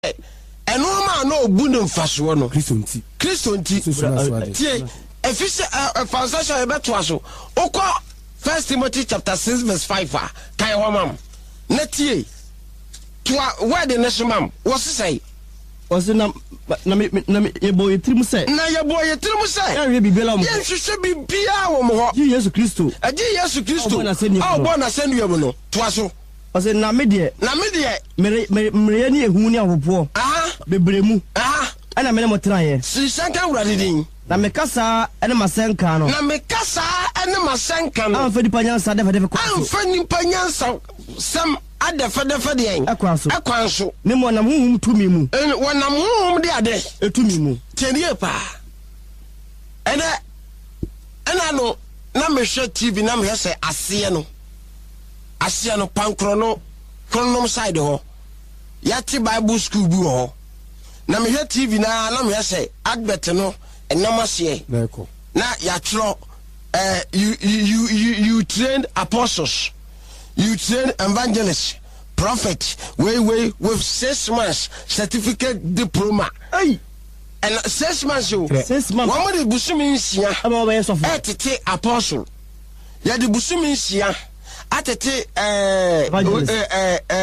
eno ma no obu no mfaso no Kristo nti tie efise translation ebeto aso okọ 1 Timothy chapter 6 verse 5 kai ho mam na tie to word ne so mam wo say Osi na yebo yetrim say na yebo yetrim say ya bibela mo ye hwehwe bibia wo mo ho Yesu Kristo bo na senu yebo no to aso Osi na me de mere ni ehu ni ahopo bebremu ana me ne motran ye si sanka wurade din na me kasa ene masenka no amfa nipa nyansa de kwa amfa nipa nyansa sam adefa de en akwanso ne mo nam huhum tumi mu wonam huhum de ade etumi mu tenie pa ena no na me hwe TV na me hwe ase no pankro no kronom side ho yati Bible school bu ho na me hwe TV na me hwe advert no enamase na ya tro you train apostles, you train evangelists, prophets, way with 6 months certificate diploma. Hey, and 6 months 6 months. One month busumi nsia. Atete apostle. Ya de busumi nsia. Atete